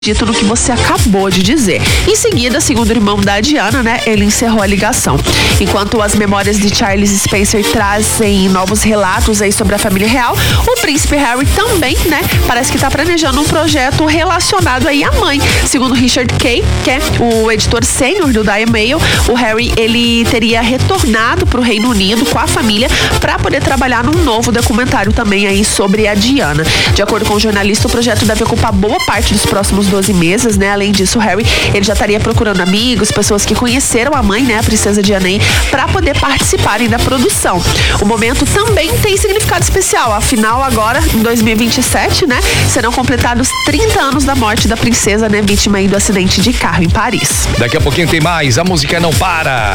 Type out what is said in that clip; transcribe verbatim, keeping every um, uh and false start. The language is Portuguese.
dito no que você acabou de dizer. Em seguida, segundo o irmão da Diana, né, ele encerrou a ligação. Enquanto as memórias de Charles Spencer trazem novos relatos aí sobre a família real, o príncipe Harry também, né, parece que está planejando um projeto relacionado aí à mãe. Segundo Richard Kay, que é o editor sênior do Daily Mail, o Harry, ele teria retornado para o Reino Unido com a família para poder trabalhar num novo documentário também aí sobre a Diana. De acordo com o jornalista, o projeto deve ocupar boa parte dos próximos doze meses, né? Além disso, o Harry, ele já estaria procurando amigos, pessoas que conheceram a mãe, né, a princesa Diana, para poder participarem da produção. O momento também tem significado especial, afinal, agora, em dois mil e vinte e sete, né, serão completados trinta anos da morte da princesa, né, vítima aí do acidente de carro em Paris. Daqui a pouquinho tem mais, a música não para.